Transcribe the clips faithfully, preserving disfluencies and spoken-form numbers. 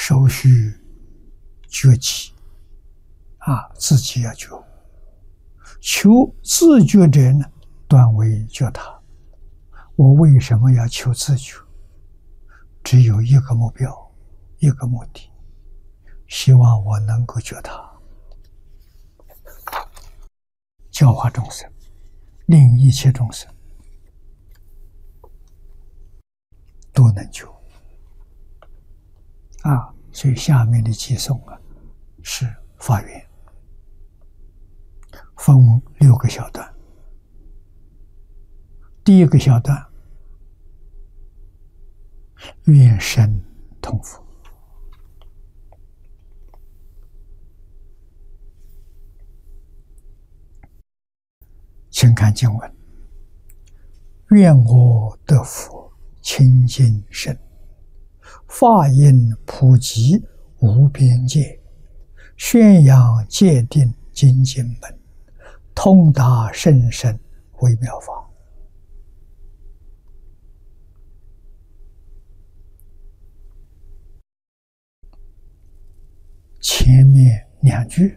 首须觉己啊，自己要觉悟。求自觉者呢，断为觉他。我为什么要求自觉？只有一个目标，一个目的，希望我能够觉他，教化众生，令一切众生都能觉啊。所以下面的偈颂啊，是发愿，分六个小段。第一个小段，愿生同佛。请看经文：愿我得佛清净身，法音普及无边界，宣扬戒定精进门，通达甚深微妙法。前面两句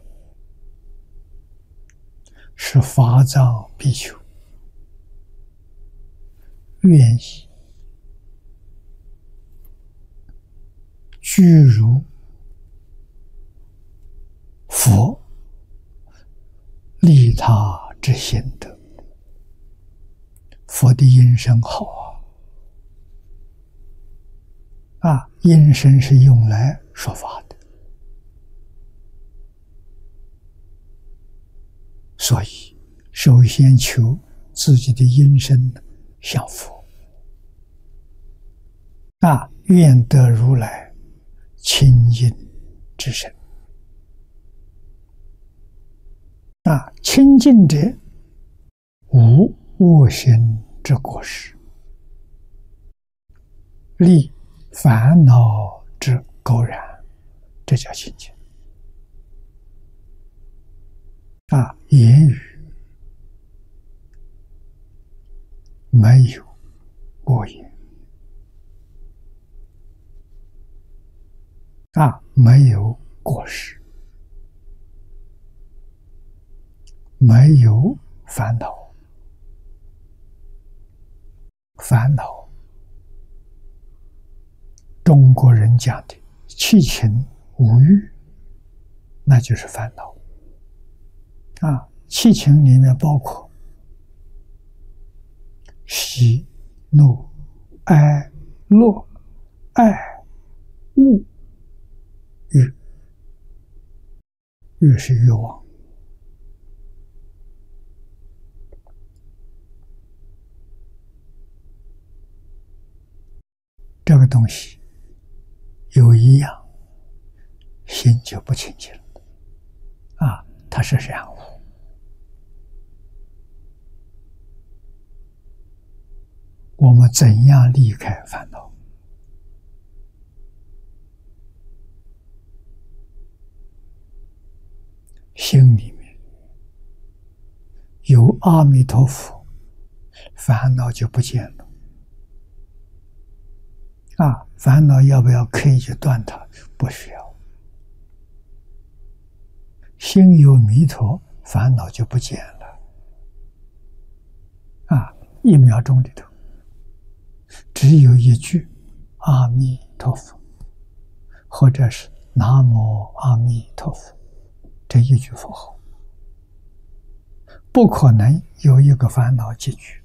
是法藏比丘愿意具如佛利他之心得。佛的音声好啊！啊，音声是用来说法的，所以首先求自己的音声像佛啊，愿得如来清净之身啊，清净者无恶行之过失，离烦恼之垢染，这叫清净啊。言语没有恶言啊，没有过失，没有烦恼。烦恼，中国人讲的七情五欲，那就是烦恼啊。七情里面包括喜、怒、哀、乐、爱、恶、欲。欲是欲望。这个东西有一样，心就不清净了啊，它是染污。我们怎样离开烦恼？心里面有阿弥陀佛，烦恼就不见了。啊，烦恼要不要刻意去断它？不需要。心有弥陀，烦恼就不见了。啊，一秒钟里头，只有一句阿弥陀佛，或者是南无阿弥陀佛，这一句佛号，不可能有一个烦恼结局。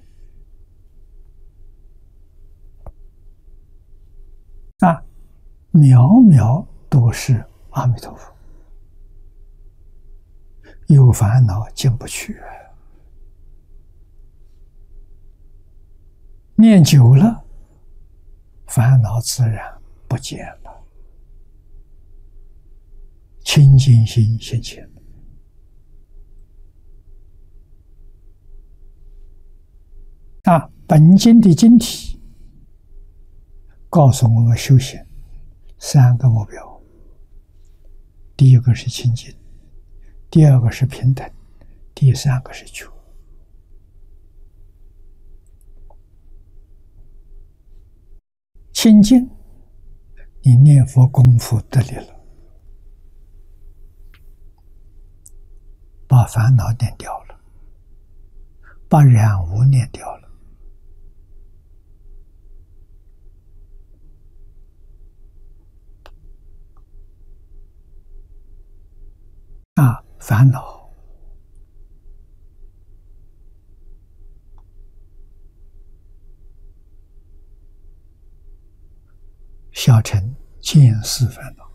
啊，秒秒都是阿弥陀佛，有烦恼进不去。念久了，烦恼自然不见了，清净心现前。啊，本经的经题告诉我们修行三个目标：第一个是清净，第二个是平等，第三个是觉。清净， 你念佛功夫得力了，把烦恼念掉了，把染污念掉了，啊，烦恼小乘见思烦恼，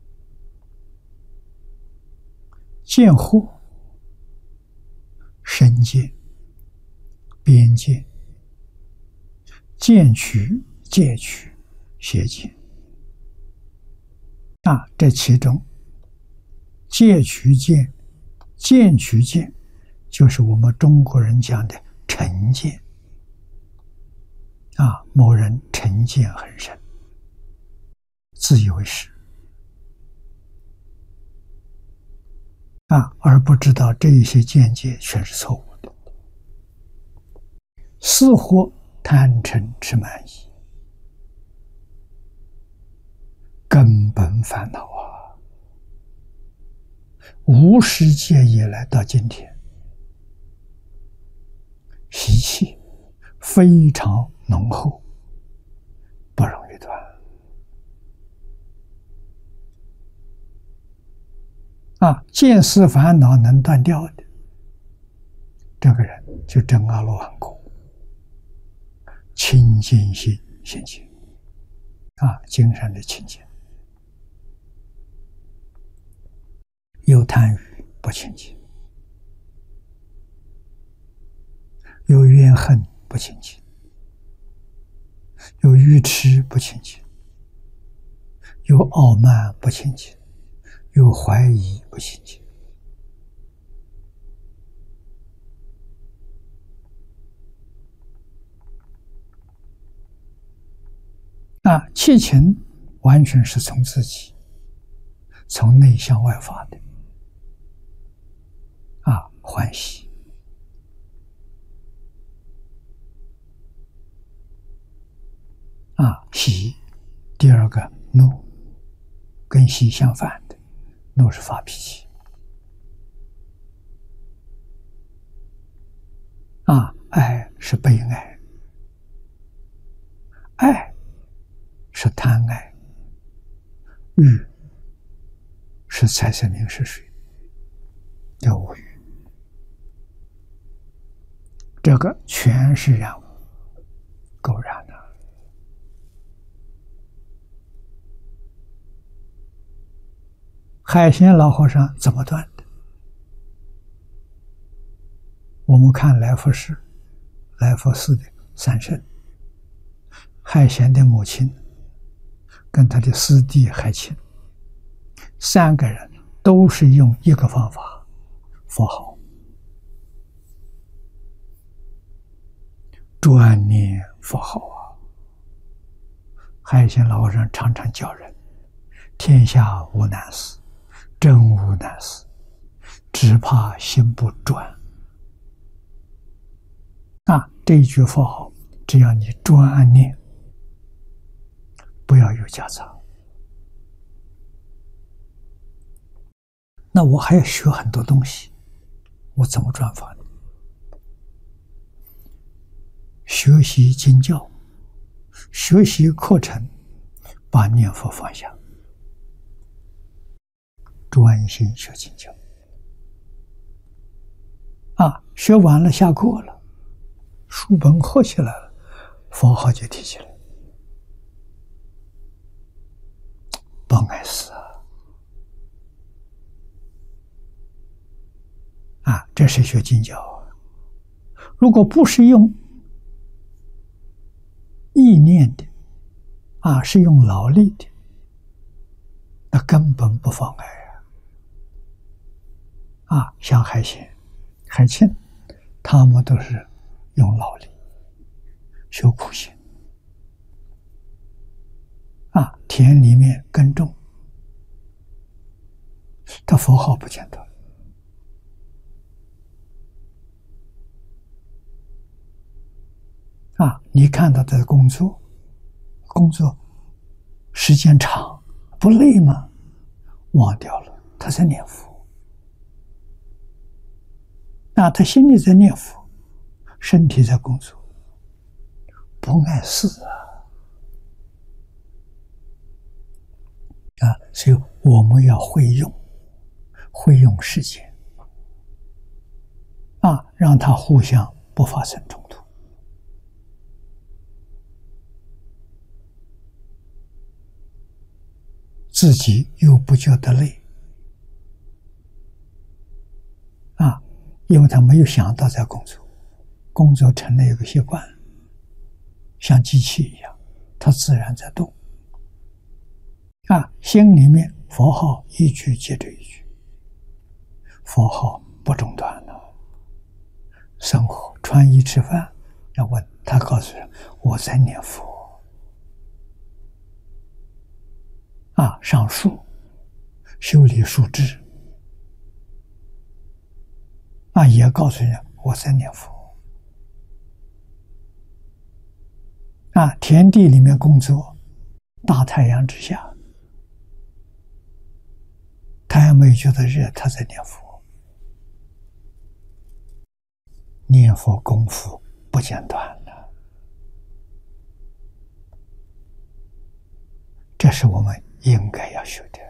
见惑身见、边见、见取、戒取、邪见。啊，这其中戒取见、见取见，就是我们中国人讲的成见。啊，某人成见很深，自以为是，啊，而不知道这一些见解全是错误的。似乎贪嗔痴慢疑，根本烦恼啊！无始界以来到今天，习气非常浓厚，不容易断。啊，见思烦恼能断掉的，这个人就证阿罗汉果，清净心现前。啊，精神的清净。有贪欲不清净，有怨恨不清净，有愚痴不清净，有傲慢不清净，有怀疑不清净。啊，七情完全是从自己，从内向外发的。啊，欢喜，啊，喜。第二个怒，跟喜相反的，怒是发脾气。啊，爱是悲哀，爱是贪爱，欲是财色名食睡，叫无欲。这个全是染污，垢染的。海鲜老和尚怎么断的？我们看来佛寺，来佛寺的三圣，海鲜的母亲跟他的师弟海清，三个人都是用一个方法，佛号。专念佛号啊！海鲜老和尚常常教人：天下无难事，真无难事，只怕心不专。啊，这一句佛号，只要你专念，不要有夹杂。那我还要学很多东西，我怎么转法呢？学习经教，学习课程，把念佛放下，专心学经教。啊，学完了下课了，书本合起来了，佛号就提起来，不碍事啊！啊，这是学经教啊。如果不是用意念的，啊，是用劳力的，那根本不妨碍啊！啊，像海鲜、海清，他们都是用劳力修苦行，啊，田里面耕种，他佛号不见得。啊，你看到的工作，工作时间长不累吗？忘掉了，他在念佛。那他心里在念佛，身体在工作，不碍事啊！啊，所以我们要会用，会用时间啊，让它互相不发生冲突。自己又不觉得累啊，因为他没有想到在工作，工作成了一个习惯，像机器一样，它自然在动啊。心里面佛号一句接着一句，佛号不中断了。生活、穿衣、吃饭，要问他，告诉人我在念佛啊。上树修理树枝啊，也告诉人我在念佛啊。田地里面工作，大太阳之下，太阳没有觉得热，他在念佛。念佛功夫不间断了，这是我们应该要学的。